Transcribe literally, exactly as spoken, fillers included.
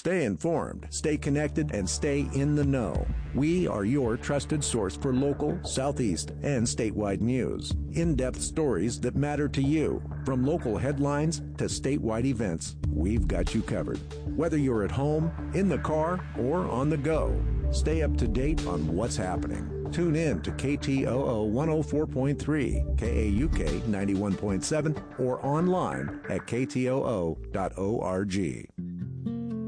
Stay informed, stay connected, and stay in the know. We are your trusted source for local, Southeast, and statewide news. In-depth stories that matter to you. From local headlines to statewide events, we've got you covered. Whether you're at home, in the car, or on the go, stay up to date on what's happening. Tune in to K T O O one oh four point three, K A U K ninety-one point seven, or online at K T O O dot org.